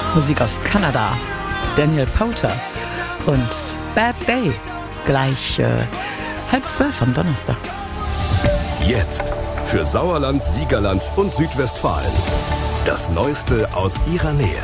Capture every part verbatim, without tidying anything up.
Musik aus Kanada, Daniel Powter und Bad Day, gleich äh, halb zwölf am Donnerstag. Jetzt für Sauerland, Siegerland und Südwestfalen. Das Neueste aus ihrer Nähe.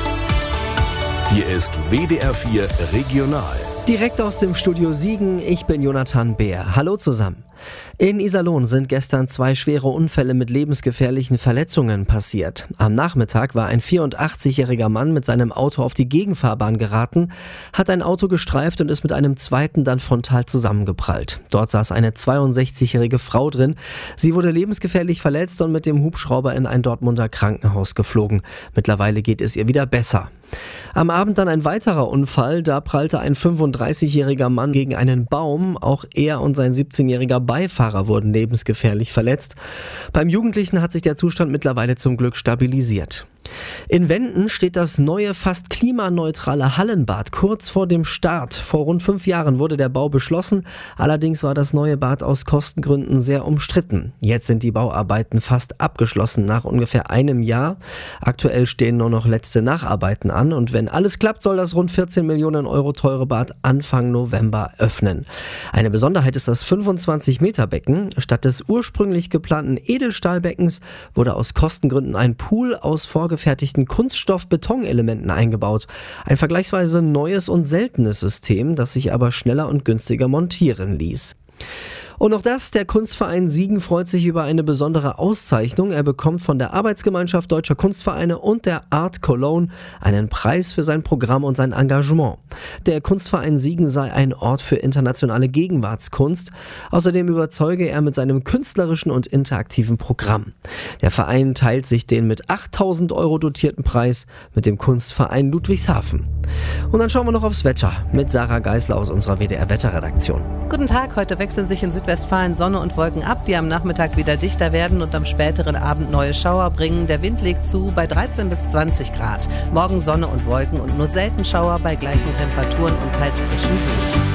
Hier ist W D R vier Regional. Direkt aus dem Studio Siegen, ich bin Jonathan Beer. Hallo zusammen. In Iserlohn sind gestern zwei schwere Unfälle mit lebensgefährlichen Verletzungen passiert. Am Nachmittag war ein vierundachtzigjähriger Mann mit seinem Auto auf die Gegenfahrbahn geraten, hat ein Auto gestreift und ist mit einem zweiten dann frontal zusammengeprallt. Dort saß eine zweiundsechzigjährige Frau drin. Sie wurde lebensgefährlich verletzt und mit dem Hubschrauber in ein Dortmunder Krankenhaus geflogen. Mittlerweile geht es ihr wieder besser. Am Abend dann ein weiterer Unfall, da prallte ein fünfunddreißigjähriger Mann gegen einen Baum. Auch er und sein siebzehnjähriger Beifahrer wurden lebensgefährlich verletzt. Beim Jugendlichen hat sich der Zustand mittlerweile zum Glück stabilisiert. In Wenden steht das neue, fast klimaneutrale Hallenbad kurz vor dem Start. Vor rund fünf Jahren wurde der Bau beschlossen, allerdings war das neue Bad aus Kostengründen sehr umstritten. Jetzt sind die Bauarbeiten fast abgeschlossen nach ungefähr einem Jahr. Aktuell stehen nur noch letzte Nacharbeiten an und wenn alles klappt, soll das rund vierzehn Millionen Euro teure Bad Anfang November öffnen. Eine Besonderheit ist das fünfundzwanzig Meter Becken. Statt des ursprünglich geplanten Edelstahlbeckens wurde aus Kostengründen ein Pool aus vorgefertigten fertigten Kunststoff-Betonelementen eingebaut. Ein vergleichsweise neues und seltenes System, das sich aber schneller und günstiger montieren ließ. Und noch das, der Kunstverein Siegen freut sich über eine besondere Auszeichnung. Er bekommt von der Arbeitsgemeinschaft Deutscher Kunstvereine und der Art Cologne einen Preis für sein Programm und sein Engagement. Der Kunstverein Siegen sei ein Ort für internationale Gegenwartskunst. Außerdem überzeuge er mit seinem künstlerischen und interaktiven Programm. Der Verein teilt sich den mit achttausend Euro dotierten Preis mit dem Kunstverein Ludwigshafen. Und dann schauen wir noch aufs Wetter mit Sarah Geisler aus unserer W D R-Wetterredaktion. Guten Tag, heute wechseln sich in Südwestfalen Sonne und Wolken ab, die am Nachmittag wieder dichter werden und am späteren Abend neue Schauer bringen. Der Wind legt zu bei dreizehn bis zwanzig Grad. Morgen Sonne und Wolken und nur selten Schauer bei gleichen Temperaturen und teils frischen Böen.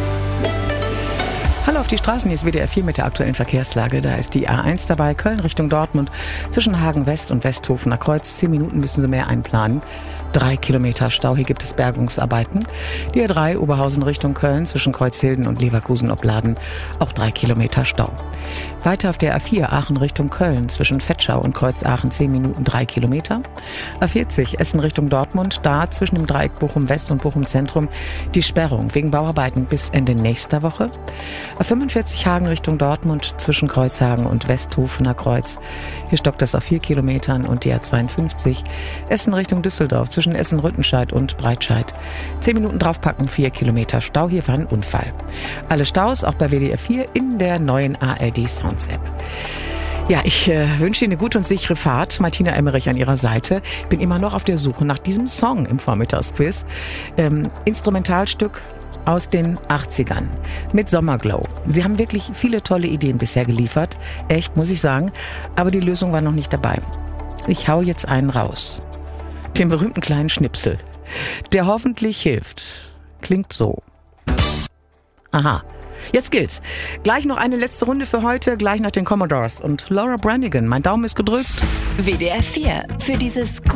Hallo auf die Straßen, hier ist W D R vier mit der aktuellen Verkehrslage. Da ist die A eins dabei, Köln Richtung Dortmund, zwischen Hagen West und Westhofener Kreuz. Zehn Minuten müssen Sie mehr einplanen. Drei Kilometer Stau, hier gibt es Bergungsarbeiten. Die A drei Oberhausen Richtung Köln, zwischen Kreuzhilden und Leverkusen-Opladen, auch drei Kilometer Stau. Weiter auf der A vier Aachen Richtung Köln, zwischen Vetschau und Kreuzaachen zehn Minuten, drei Kilometer. A vierzig Essen Richtung Dortmund, da zwischen dem Dreieck Bochum West und Bochum Zentrum die Sperrung wegen Bauarbeiten bis Ende nächster Woche. A fünfundvierzig Hagen Richtung Dortmund, zwischen Kreuzhagen und Westhofener Kreuz. Hier stockt das auf vier Kilometern und die A zweiundfünfzig Essen Richtung Düsseldorf, zwischen Essen-Rüttenscheid und Breitscheid. Zehn Minuten draufpacken, vier Kilometer Stau. Hier war ein Unfall. Alle Staus auch bei W D R vier in der neuen A R D Sounds App. Ja, ich äh, wünsche Ihnen eine gute und sichere Fahrt. Martina Emmerich an Ihrer Seite. Bin immer noch auf der Suche nach diesem Song im Vormittagsquiz. Ähm, Instrumentalstück aus den achtzigern mit Sommerglow. Sie haben wirklich viele tolle Ideen bisher geliefert. Echt, muss ich sagen. Aber die Lösung war noch nicht dabei. Ich hau jetzt einen raus. Den berühmten kleinen Schnipsel, der hoffentlich hilft. Klingt so. Aha, jetzt gilt's. Gleich noch eine letzte Runde für heute, gleich nach den Commodores und Laura Branigan. Mein Daumen ist gedrückt. W D R vier für dieses